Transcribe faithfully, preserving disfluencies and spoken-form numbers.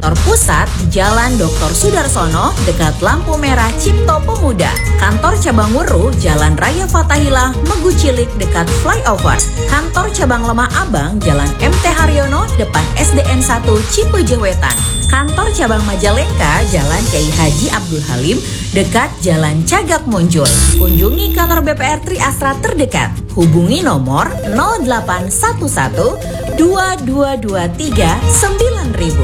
Kantor pusat Jalan doktor Sudarsono dekat lampu merah Cipto Pemuda. Kantor cabang Wuru Jalan Raya Fatahillah Megucilik dekat flyover. Kantor cabang Lemah Abang Jalan M T Haryono depan S D N satu Cipejeh Wetan. Kantor cabang Majalengka Jalan Kiai Haji Abdul Halim dekat Jalan Cagak Muncul. Kunjungi kantor B P R Tri Astra terdekat. Hubungi nomor nol delapan satu satu dua dua dua tiga sembilan ribu.